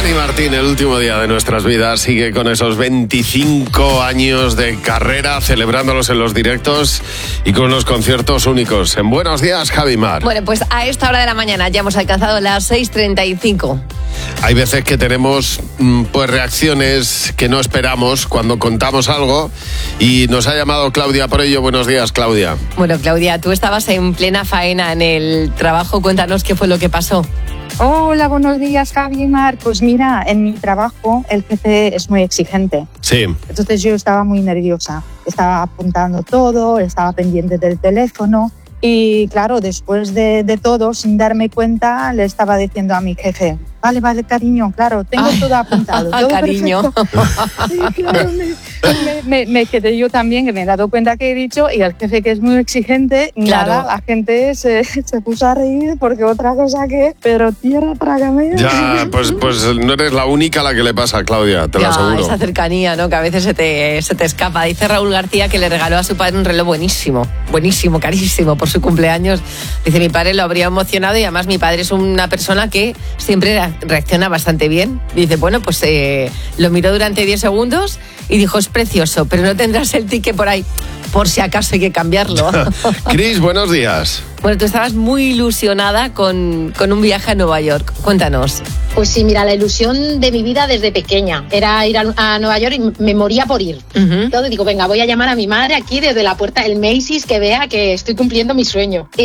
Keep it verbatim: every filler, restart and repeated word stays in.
Dani Martín, el último día de nuestras vidas, sigue con esos veinticinco años de carrera, celebrándolos en los directos y con unos conciertos únicos. En Buenos Días, Javi Mar. Bueno, pues a esta hora de la mañana ya hemos alcanzado las seis treinta y cinco. Hay veces que tenemos pues reacciones que no esperamos cuando contamos algo y nos ha llamado Claudia por ello. Buenos días, Claudia. Bueno, Claudia, tú estabas en plena faena en el trabajo. Cuéntanos qué fue lo que pasó. Hola, buenos días, Javi y Mar. Pues mira, en mi trabajo el jefe es muy exigente. Sí. Entonces yo estaba muy nerviosa. Estaba apuntando todo, estaba pendiente del teléfono. Y claro, después de, de todo, sin darme cuenta, le estaba diciendo a mi jefe: vale, vale, cariño, claro, tengo Ay, todo apuntado. Todo cariño. Sí, claro, me, me, me quedé yo también, que me he dado cuenta que he dicho, y el jefe, que es muy exigente, Claro. nada, la gente se, se puso a reír porque otra cosa que, pero tierra, trágame. Ya, pues, pues no eres la única a la que le pasa, Claudia, te lo Ya, aseguro. esa cercanía, ¿no? Que a veces se te, se te escapa. Dice Raúl García que le regaló a su padre un reloj buenísimo, buenísimo, carísimo, por su cumpleaños. Dice, mi padre lo habría emocionado y además mi padre es una persona que siempre reacciona bastante bien. Dice, bueno, pues eh, lo miró durante diez segundos y dijo, es precioso, pero no tendrás el ticket por ahí, por si acaso hay que cambiarlo. Cris, buenos días. Bueno, tú estabas muy ilusionada con, con un viaje a Nueva York. Cuéntanos. Pues sí, mira, la ilusión de mi vida desde pequeña era ir a, a Nueva York y me moría por ir. Uh-huh. Entonces digo, venga, voy a llamar a mi madre aquí desde la puerta del Macy's que vea que estoy cumpliendo mi sueño.